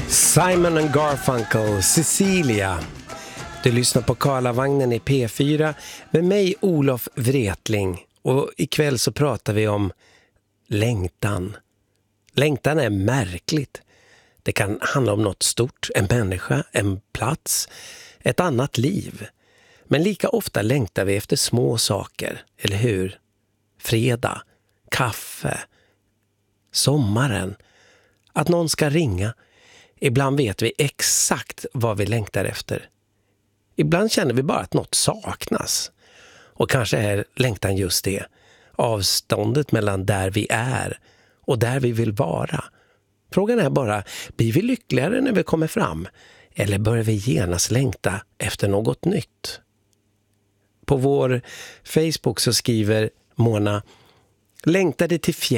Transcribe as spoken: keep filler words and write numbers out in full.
Simon and Garfunkel, Cecilia. Du lyssnar på Karlavagnen i P fyra med mig, Olof Wretling. Och ikväll så pratar vi om längtan. Längtan är märkligt. Det kan handla om något stort, en människa, en plats, ett annat liv. Men lika ofta längtar vi efter små saker, eller hur? Fredag, kaffe, sommaren, att någon ska ringa. Ibland vet vi exakt vad vi längtar efter. Ibland känner vi bara att något saknas. Och kanske är längtan just det. Avståndet mellan där vi är och där vi vill vara. Frågan är bara, blir vi lyckligare när vi kommer fram? Eller börjar vi genast längta efter något nytt? På vår Facebook så skriver Mona: längtade till fjäll.